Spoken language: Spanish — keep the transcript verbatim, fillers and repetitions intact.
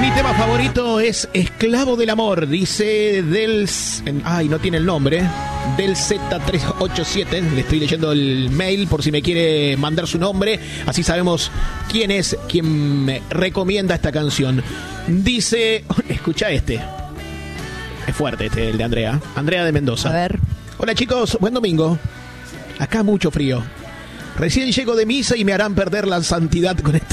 Mi tema favorito es Esclavo del Amor, dice del... Ay, no tiene el nombre. Del Z trescientos ochenta y siete. Le estoy leyendo el mail por si me quiere mandar su nombre. Así sabemos quién es quien me recomienda esta canción. Dice... Escucha este. Es fuerte este, el de Andrea. Andrea de Mendoza. A ver. Hola chicos, buen domingo. Acá mucho frío. Recién llego de misa y me harán perder la santidad con esto.